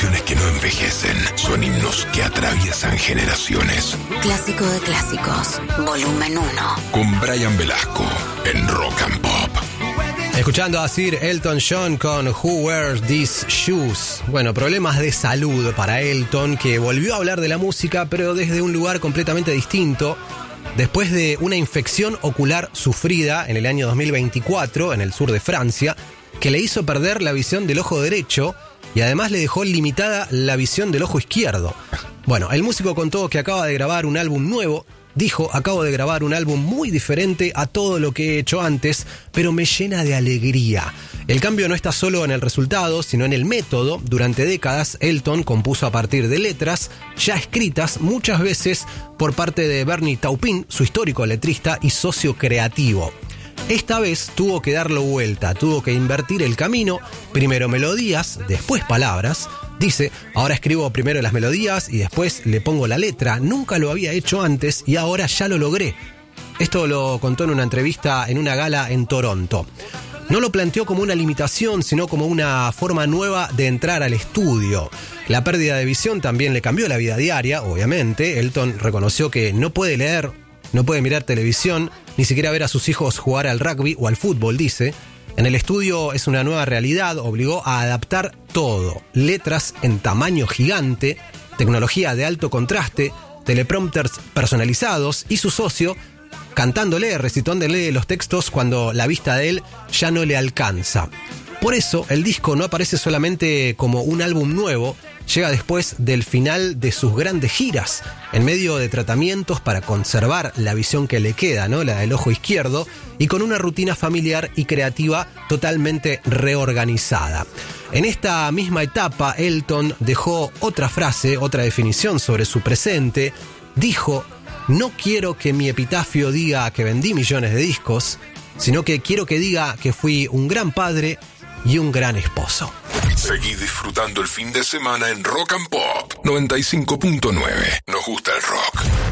canciones que no envejecen, son himnos que atraviesan generaciones. Clásico de clásicos, volumen 1. Con Brian Velasco en Rock and Pop. Escuchando a Sir Elton John con Who Wears These Shoes. Bueno, problemas de salud para Elton, que volvió a hablar de la música, pero desde un lugar completamente distinto. Después de una infección ocular sufrida en el año 2024 en el sur de Francia, que le hizo perder la visión del ojo derecho y además le dejó limitada la visión del ojo izquierdo. Bueno, el músico contó que acaba de grabar un álbum nuevo. Dijo, acabo de grabar un álbum muy diferente a todo lo que he hecho antes, pero me llena de alegría. El cambio no está solo en el resultado, sino en el método. Durante décadas, Elton compuso a partir de letras ya escritas muchas veces por parte de Bernie Taupin, su histórico letrista y socio creativo. Esta vez tuvo que darlo vuelta, tuvo que invertir el camino, primero melodías, después palabras. Dice, ahora escribo primero las melodías y después le pongo la letra. Nunca lo había hecho antes y ahora ya lo logré. Esto lo contó en una entrevista en una gala en Toronto. No lo planteó como una limitación, sino como una forma nueva de entrar al estudio. La pérdida de visión también le cambió la vida diaria, obviamente. Elton reconoció que no puede leer, no puede mirar televisión, ni siquiera ver a sus hijos jugar al rugby o al fútbol, dice. En el estudio es una nueva realidad, obligó a adaptar todo. Letras en tamaño gigante, tecnología de alto contraste, teleprompters personalizados y su socio cantándole, recitándole los textos cuando la vista de él ya no le alcanza. Por eso el disco no aparece solamente como un álbum nuevo, llega después del final de sus grandes giras, en medio de tratamientos para conservar la visión que le queda, ¿no? La del ojo izquierdo, y con una rutina familiar y creativa totalmente reorganizada. En esta misma etapa, Elton dejó otra frase, otra definición sobre su presente. Dijo, no quiero que mi epitafio diga que vendí millones de discos, sino que quiero que diga que fui un gran padre y un gran esposo. Seguí disfrutando el fin de semana en Rock and Pop 95.9. Nos gusta el rock.